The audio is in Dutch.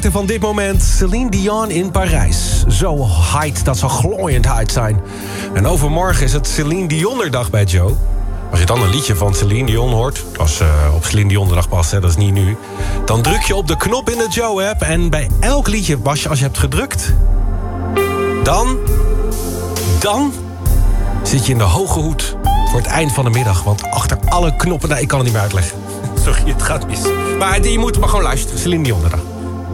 Van dit moment Celine Dion in Parijs. Zo hyped, dat zou glooiend hyped zijn. En overmorgen is het Celine Dionderdag bij Joe. Als je dan een liedje van Celine Dion hoort... dat was op Celine Dionderdag pas, hè, dat is niet nu... dan druk je op de knop in de Joe-app... en bij elk liedje, als je hebt gedrukt... dan zit je in de hoge hoed voor het eind van de middag. Want achter alle knoppen... Nou, ik kan het niet meer uitleggen. Sorry, het gaat mis. Maar je moet maar gewoon luisteren. Celine Dionderdag.